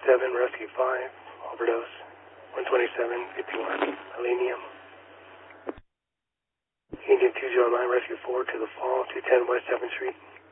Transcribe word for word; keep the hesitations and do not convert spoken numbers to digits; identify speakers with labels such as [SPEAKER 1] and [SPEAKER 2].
[SPEAKER 1] seven, Rescue five, overdose. one twenty-seven, fifty-one, Millennium. Indian two zero nine, Rescue four to the fall, two ten West seventh Street.